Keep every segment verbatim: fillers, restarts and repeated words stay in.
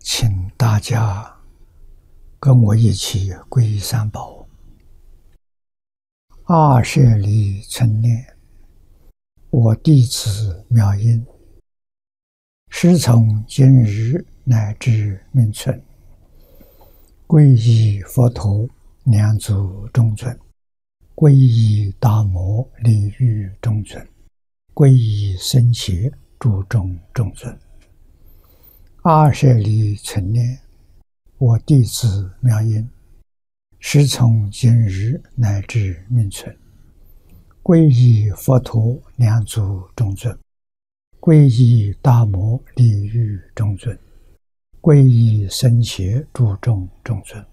请大家跟我一起皈依三宝。二舍离成念，我弟子妙音，师从今日乃至命存，皈依佛陀两足中尊，皈依大摩利欲中尊，皈依僧伽诸众中尊。二舍离成念，我弟子妙音，师从今日乃至命存，皈依佛陀两足中尊，皈依大摩利欲中尊，皈依僧伽诸众中尊。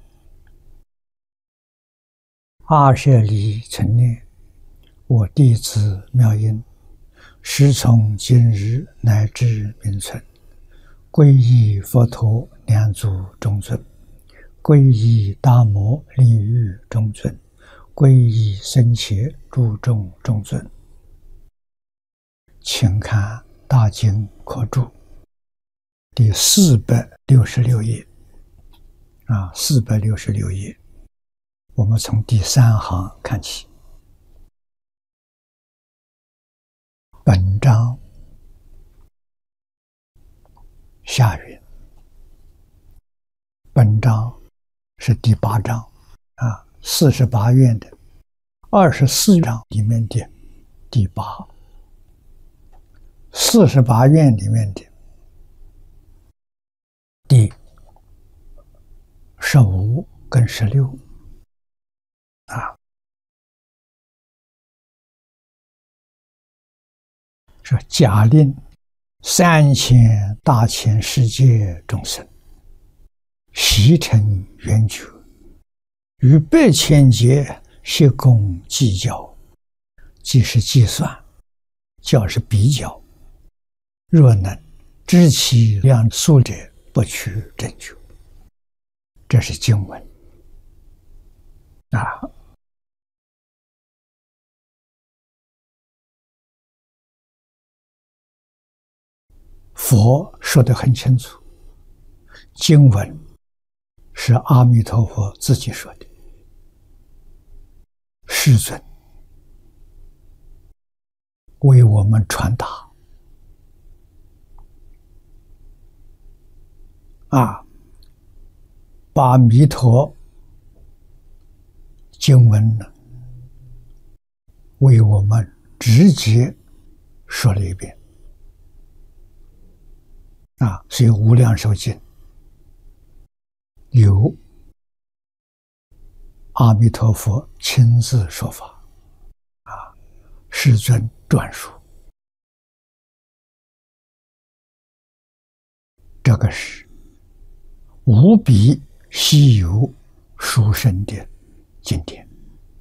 二舍离成念，我弟子妙音，师从今日乃至命存，皈依佛陀两足中尊，皈依大摩利欲中尊，皈依僧伽诸众中尊。请看大经科注第四百六十六页啊，四百六十六页，我们从第三行看起。本章下云，本章是第八章啊，四十八愿的二十四章里面的第八，四十八愿里面的第十五跟十六啊，是假令三千大千世界众生悉成圆觉，与百千劫悉共计较，即是计算，较是比较。若能知其量数者，不取正觉。这是经文啊。佛说得很清楚，经文是阿弥陀佛自己说的，世尊为我们传达啊，把弥陀经文呢为我们直接说了一遍啊，所以无量寿经有阿弥陀佛亲自说法啊，世尊转述，这个是无比稀有殊胜的经典。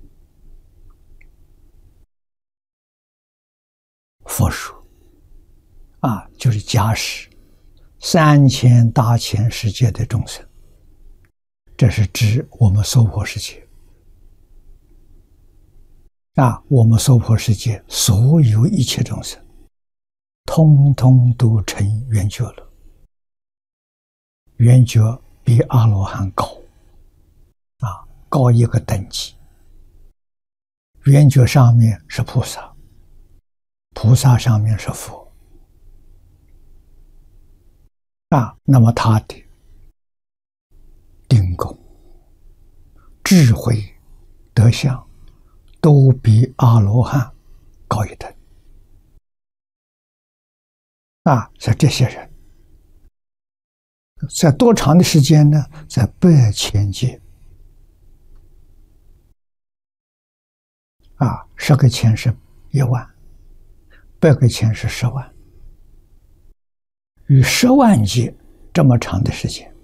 佛说啊，就是假使三千大千世界的众生，这是指我们娑婆世界啊，我们娑婆世界所有一切众生，通通都成圆觉了。圆觉比阿罗汉高啊，高一个等级。圆觉上面是菩萨，菩萨上面是佛啊，那么他的定功、智慧、德相都比阿罗汉高一等啊！像这些人，在多长的时间呢？在百千劫啊，十个千是一万，百个千是十万，与十万劫这么长的时间，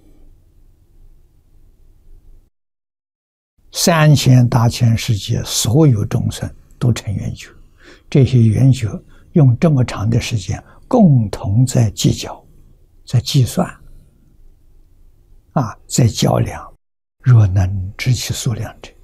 三千大千世界所有众生都成圆觉，这些圆觉用这么长的时间共同在计较，在计算啊，在较量，若能知其数量者，